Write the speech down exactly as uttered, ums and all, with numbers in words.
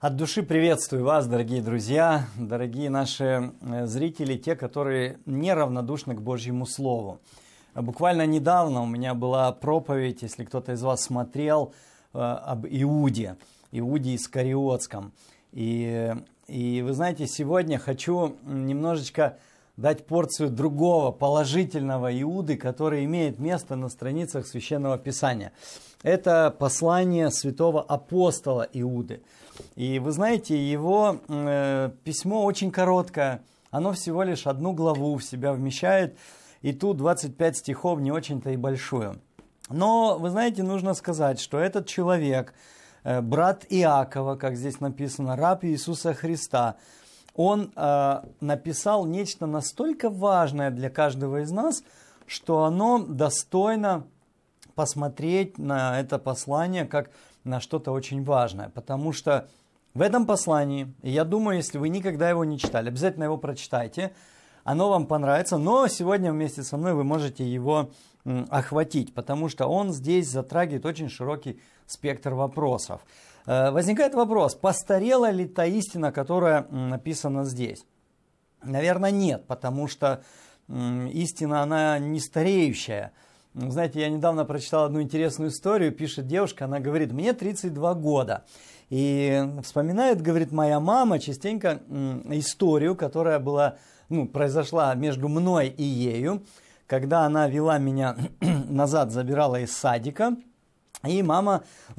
От души приветствую вас, дорогие друзья, дорогие наши зрители, те, которые неравнодушны к Божьему Слову. Буквально недавно у меня была проповедь, если кто-то из вас смотрел, об Иуде, Иуде Искариотском. И, и вы знаете, сегодня хочу немножечко дать порцию другого, положительного Иуды, который имеет место на страницах Священного Писания. Это послание святого апостола Иуды. И вы знаете, его э, письмо очень короткое, оно всего лишь одну главу в себя вмещает, и тут двадцать пять стихов, не очень-то и большую. Но, вы знаете, нужно сказать, что этот человек, э, брат Иакова, как здесь написано, раб Иисуса Христа, он э, написал нечто настолько важное для каждого из нас, что оно достойно посмотреть на это послание как на что-то очень важное. Потому что в этом послании, и я думаю, если вы никогда его не читали, обязательно его прочитайте, оно вам понравится, но сегодня вместе со мной вы можете его м, охватить, потому что он здесь затрагивает очень широкий спектр вопросов. Э, возникает вопрос, постарела ли та истина, которая м, написана здесь? Наверное, нет, потому что м, истина, она не стареющая. Знаете, я недавно прочитал одну интересную историю, пишет девушка, она говорит, мне тридцать два года. И вспоминает, говорит, моя мама частенько историю, которая была, ну, произошла между мной и ею, когда она вела меня назад, забирала из садика. И мама